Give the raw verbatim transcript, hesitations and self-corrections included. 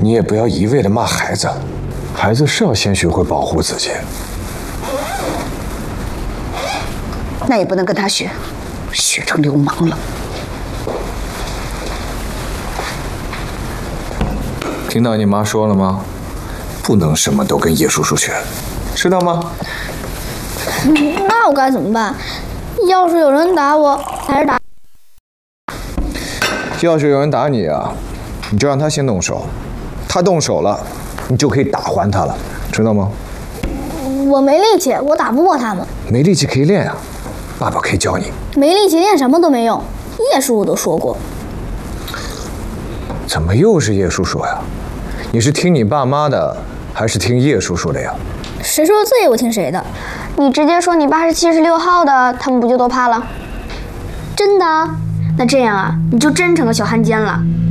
你也不要一味的骂孩子，孩子是要先学会保护自己。 那也不能跟他学，学成流氓了。 听到你妈说了吗？不能什么都跟叶叔叔学，知道吗？ 那我该怎么办？要是有人打我，还是打？ 要是有人打你啊，你就让他先动手，他动手了，你就可以打还他了，知道吗？ 我没力气，我打不过他们。 没力气可以练啊，爸爸可以教你。 没力气练什么都没用，叶叔叔都说过。 怎么又是叶叔叔呀？你是听你爸妈的，还是听叶叔叔的呀？ 谁说自己我听谁的？ 你直接说你爸是七十六号的，他们不就都怕了？ 真的？ 那这样啊，你就真成个小汉奸了。